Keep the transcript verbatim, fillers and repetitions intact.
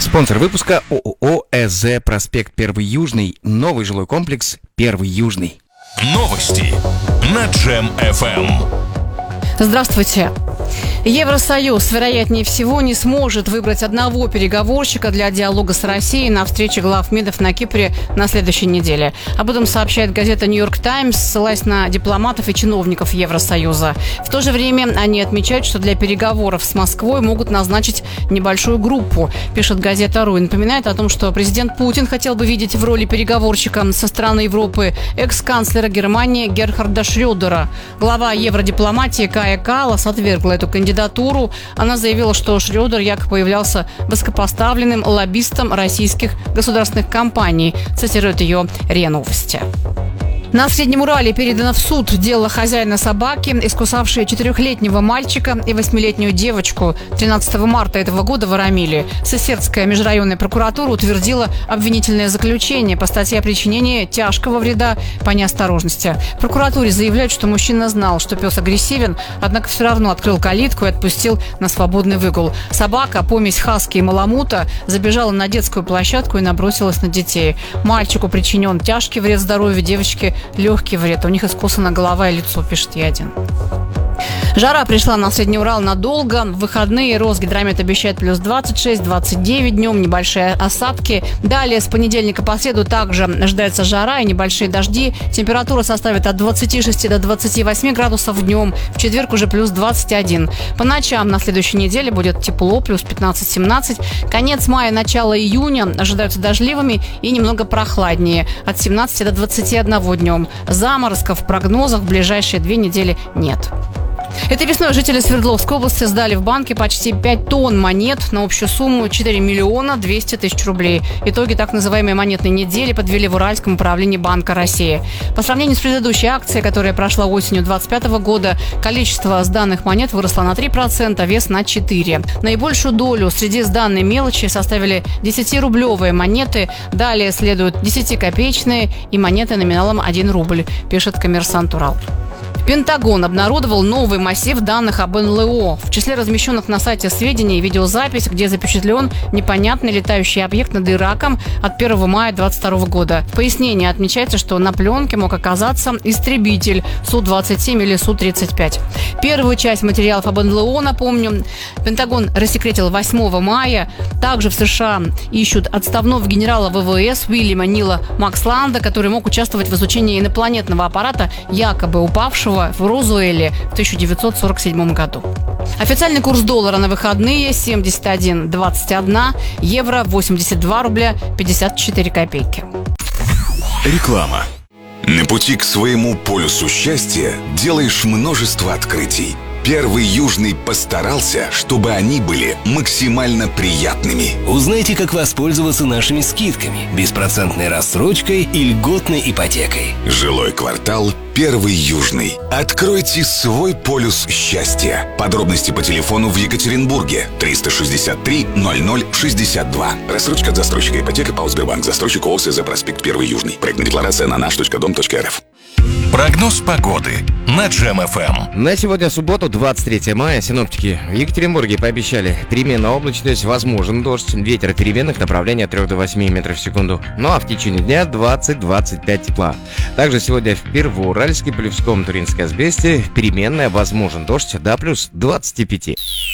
Спонсор выпуска ООО ЭЗ «Проспект Первый Южный». Новый жилой комплекс «Первый Южный». Новости на Джем эф эм. Здравствуйте. Евросоюз, вероятнее всего, не сможет выбрать одного переговорщика для диалога с Россией на встрече глав МИДов на Кипре на следующей неделе. Об этом сообщает газета «Нью-Йорк Таймс», ссылаясь на дипломатов и чиновников Евросоюза. В то же время они отмечают, что для переговоров с Москвой могут назначить небольшую группу, пишет газета «Ру». И напоминает о том, что президент Путин хотел бы видеть в роли переговорщика со стороны Европы экс-канцлера Германии Герхарда Шрёдера. Глава евродипломатии Кая Каллас отвергла эту кандидатуру. Она заявила, что Шрёдер якобы являлся высокопоставленным лоббистом российских государственных компаний. Цитирует ее РИА Новости. На Среднем Урале передано в суд дело хозяина собаки, искусавшей четырехлетнего мальчика и восьмилетнюю девочку. тринадцатого марта этого года в Арамиле Сысердская межрайонная прокуратура утвердила обвинительное заключение по статье о причинении тяжкого вреда по неосторожности. В прокуратуре заявляют, что мужчина знал, что пес агрессивен, однако все равно открыл калитку и отпустил на свободный выгул. Собака, помесь хаски и маламута, забежала на детскую площадку и набросилась на детей. Мальчику причинен тяжкий вред здоровью, девочки легкий вред. У них искусана голова и лицо, пишет Ядин. Жара пришла на Средний Урал надолго. В выходные Росгидромет обещает плюс двадцать шесть - двадцать девять днем, небольшие осадки. Далее с понедельника по среду также ожидается жара и небольшие дожди. Температура составит от двадцати шести до двадцати восьми градусов днем. В четверг уже плюс двадцать один. По ночам на следующей неделе будет тепло, плюс пятнадцать - семнадцать. Конец мая, начало июня ожидаются дождливыми и немного прохладнее. От семнадцати до двадцати одного днем. Заморозков в прогнозах в ближайшие две недели нет. Этой весной жители Свердловской области сдали в банке почти пять тонн монет на общую сумму четыре миллиона двести тысяч рублей. Итоги так называемой монетной недели подвели в Уральском управлении Банка России. По сравнению с предыдущей акцией, которая прошла осенью двадцать пятого года, количество сданных монет выросло на три процента, вес на четыре процента. Наибольшую долю среди сданной мелочи составили десятирублевые монеты, далее следуют десятикопеечные и монеты номиналом один рубль, пишет «Коммерсант Урал». Пентагон обнародовал новый массив данных об эн эл о. В числе размещенных на сайте сведений видеозапись, где запечатлен непонятный летающий объект над Ираком от первого мая двадцать второго года. В пояснении отмечается, что на пленке мог оказаться истребитель Су двадцать семь или Су тридцать пять. Первую часть материалов об эн эл о, напомню, Пентагон рассекретил восьмого мая. Также в США ищут отставного генерала вэ вэ эс Уильяма Нила Максланда, который мог участвовать в изучении инопланетного аппарата, якобы упавшего в Розуэле в тысяча девятьсот сорок седьмом году. Официальный курс доллара на выходные семьдесят один двадцать один, евро восемьдесят два рубля пятьдесят четыре копейки. Реклама. На пути к своему полюсу счастья делаешь множество открытий. Первый Южный постарался, чтобы они были максимально приятными. Узнайте, как воспользоваться нашими скидками, беспроцентной рассрочкой и льготной ипотекой. Жилой квартал Первый Южный. Откройте свой полюс счастья. Подробности по телефону в Екатеринбурге триста шестьдесят три ноль ноль шестьдесят два. Рассрочка от застройщика ипотека ПАО Сбербанк. Застройщик ООО СЗ «Проспект Первый Южный». Проектная декларация на наш точка дом точка эр эф. Прогноз погоды на Джем эф эм. На сегодня субботу, двадцать третьего мая, синоптики в Екатеринбурге пообещали переменная облачность, возможен дождь, ветер переменных направлений от трёх до восьми метров в секунду. Ну а в течение дня двадцать - двадцать пять тепла. Также сегодня в Первоуральске, Полевском, Туринской Азбесте переменная, возможен дождь до плюс двадцати пяти.